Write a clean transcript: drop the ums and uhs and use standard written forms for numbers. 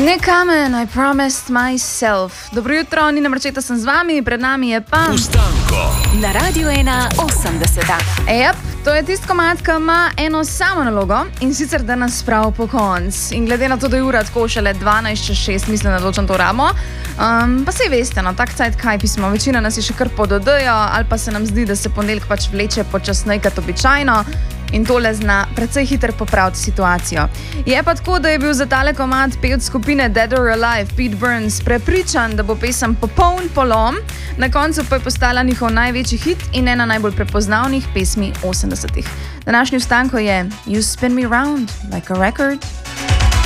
Ne kamen, I promised myself. Dobro jutro, Nina Marčeta sem z vami, pred nami je pa Ustanko na Radiu 1:80. Jep, to je tisti komad, ki ima eno samo nalogo in sicer, da nas spravi po konc. In glede na to, da je ura tako šele 12:06, mislim, da točno to ramo. Pa sej veste, no, tak cajt kaj pismo. Večina nas je še kar pododajo, ali pa se nam zdi, da se ponedeljek pač vleče počasneje kot običajno. In tole zna precej hitro popraviti situacijo. Je pa tako, da je bil za tale komad pevec skupine Dead or Alive, Pete Burns, prepričan, da bo pesem popoln polom, na koncu pa je postala njihov največji hit in ena najbolj prepoznavnih pesmi 80-ih. Današnji Ustanko je You Spin Me Round Like a Record